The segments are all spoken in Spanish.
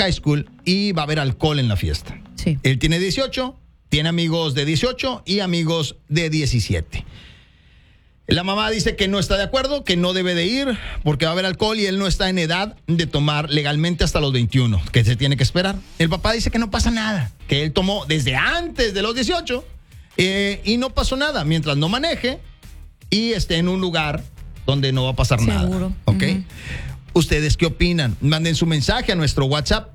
high school y va a haber alcohol en la fiesta. Sí. Él tiene 18, tiene amigos de 18 y amigos de 17. La mamá dice que no está de acuerdo, que no debe de ir porque va a haber alcohol y él no está en edad de tomar legalmente hasta los 21, que se tiene que esperar. El papá dice que no pasa nada, que él tomó desde antes de los 18 y no pasó nada mientras no maneje y esté en un lugar donde no va a pasar nada. Seguro. ¿Ok? ¿Ustedes qué opinan? Manden su mensaje a nuestro WhatsApp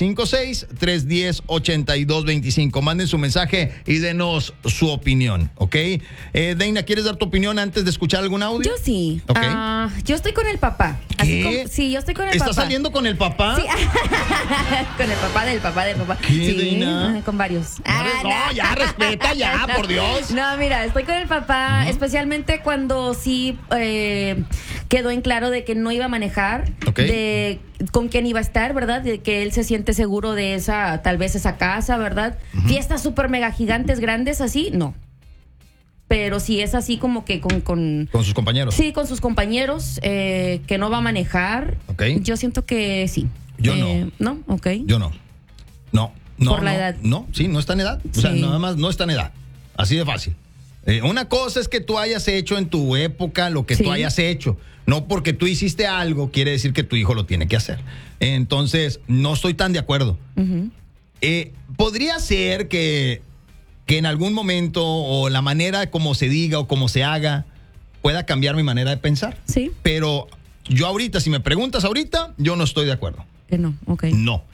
956-310-8225. Manden su mensaje y denos su opinión, ¿ok? Deina, ¿quieres dar tu opinión antes de escuchar algún audio? Yo sí. Ok. Yo estoy con el papá. ¿Qué? Sí, yo estoy con el papá. ¿Estás saliendo con el papá? Sí. Con el papá del papá del papá. ¿Qué, sí, Deina? con varios. No, ya, respeta, ya, por Dios. No, mira, estoy con el papá, especialmente cuando sí quedó en claro de que no iba a manejar, Ok. de con quién iba a estar, ¿verdad? De que él se siente seguro de tal vez esa casa, ¿verdad? Fiestas súper mega gigantes, grandes, así, no. Pero si es así como que con sus compañeros. Sí, con sus compañeros, que no va a manejar. Ok. Yo siento que sí. Yo no. ¿No? Ok. Yo no. No. Por la edad. No, sí, no está en edad. O sea, Sí. nada más no está en edad. Así de fácil. Una cosa es que tú hayas hecho en tu época lo que Sí. tú hayas hecho. No porque tú hiciste algo quiere decir que tu hijo lo tiene que hacer. Entonces, no estoy tan de acuerdo. Podría ser que en algún momento o la manera como se diga o como se haga pueda cambiar mi manera de pensar. Sí. Pero yo ahorita, si me preguntas ahorita, yo no estoy de acuerdo. Que no, ok. No.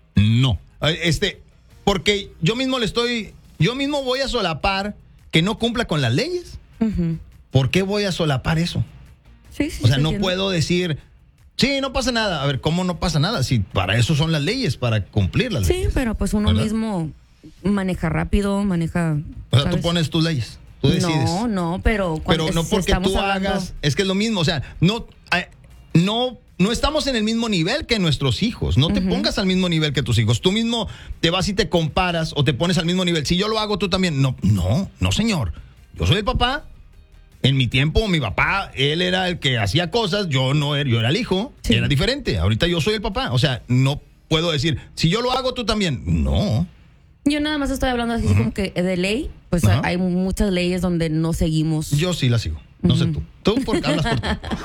Porque yo mismo voy a solapar que no cumpla con las leyes. ¿Por qué voy a solapar eso? Sí, sí. O sea, sí, no entiendo. puedo decir, sí, no pasa nada. A ver, ¿cómo no pasa nada? Si para eso son las leyes, para cumplir las Sí, leyes. pero pues uno ¿Verdad? mismo maneja rápido, maneja. O sea, tú ¿sabes? pones tus leyes, tú decides. No, pero Pero no porque estamos tú hablando- hagas, es que es lo mismo, o sea, no estamos en el mismo nivel que nuestros hijos. No te pongas al mismo nivel que tus hijos. Tú mismo te vas y te comparas o te pones al mismo nivel. Si yo lo hago, tú también. No, señor. Yo soy el papá. En mi tiempo, mi papá, él era el que hacía cosas, yo era el hijo, Sí. era diferente. Ahorita yo soy el papá. O sea, no puedo decir, si yo lo hago, tú también. No. Yo nada más estoy hablando así como que de ley, pues Ajá. hay muchas leyes donde no seguimos. Yo sí la sigo. No sé tú. Tú hablas por tú.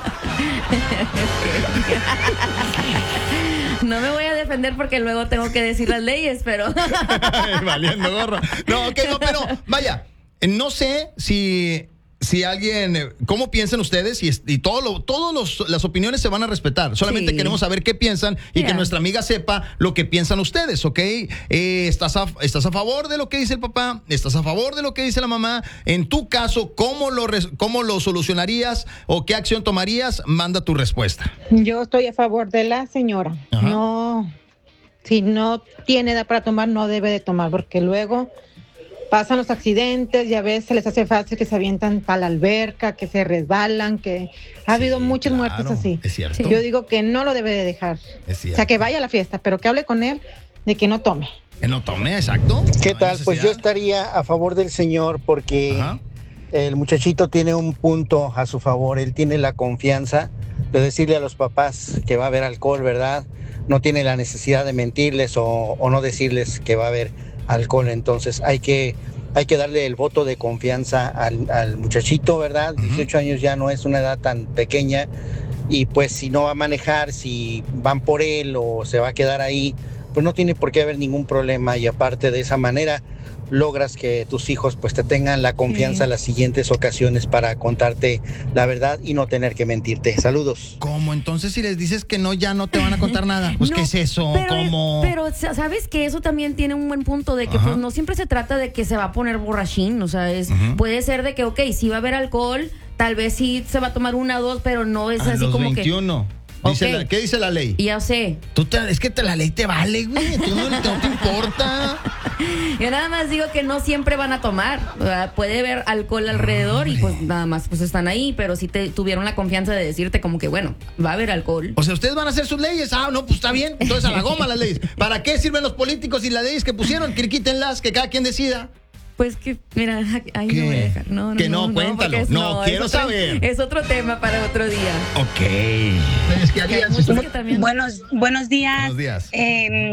No me voy a defender porque luego tengo que decir las leyes, pero Valiendo gorro. No, ok, no, pero vaya, no sé si alguien, ¿cómo piensan ustedes? Y todas las opiniones se van a respetar. Solamente Sí. queremos saber qué piensan y que Yeah. nuestra amiga sepa lo que piensan ustedes, ¿ok? ¿Estás a favor de lo que dice el papá? ¿Estás a favor de lo que dice la mamá? En tu caso, ¿cómo lo solucionarías o qué acción tomarías? Manda tu respuesta. Yo estoy a favor de la señora. Ajá. No, si no tiene edad para tomar, no debe de tomar, porque luego pasan los accidentes y a veces les hace fácil que se avientan para la alberca, que se resbalan, que ha habido muchas muertes Claro, así. es cierto. Yo digo que no lo debe de dejar. Es cierto. O sea, que vaya a la fiesta, pero que hable con él de que no tome. Que no tome, exacto. ¿Qué No hay tal? Pues yo necesidad. estaría a favor del señor porque Ajá. el muchachito tiene un punto a su favor. Él tiene la confianza de decirle a los papás que va a haber alcohol, ¿verdad? No tiene la necesidad de mentirles o no decirles que va a haber alcohol. Entonces hay que darle el voto de confianza al muchachito, ¿verdad? 18 años ya no es una edad tan pequeña. Y pues si no va a manejar, si van por él o se va a quedar ahí, pues no tiene por qué haber ningún problema. Y aparte de esa manera logras que tus hijos pues te tengan la confianza en las siguientes ocasiones para contarte la verdad y no tener que mentirte. Saludos. ¿Cómo? Entonces, si les dices que no, ya no te van a contar nada. Pues, No, ¿qué es eso? ¿Cómo? Pero sabes que eso también tiene un buen punto de que Ajá. pues no siempre se trata de que se va a poner borrachín, o sea, puede ser de que, ok, sí va a haber alcohol, tal vez sí se va a tomar una o dos, pero no es A así los como 21. Dice Ok. ¿qué dice la ley? que, ya sé, Es que la ley te vale, güey. Tú no te importa. yo nada más digo que no siempre van a tomar, o sea, puede haber alcohol alrededor y pues nada más pues están ahí, pero si tuvieron la confianza de decirte como que bueno, va a haber alcohol. O sea, ustedes van a hacer sus leyes. Ah, no, pues está bien. Entonces a la goma las leyes. ¿Para qué sirven los políticos y las leyes que pusieron? Que quítenlas, que cada quien decida. Pues que, mira, ahí ¿Qué? no voy a dejar. No, Que no, porque cuéntalo. No, es quiero otro- saber. Es otro tema para otro día. Ok. Que hay muchos que también- Buenos días. Buenos días.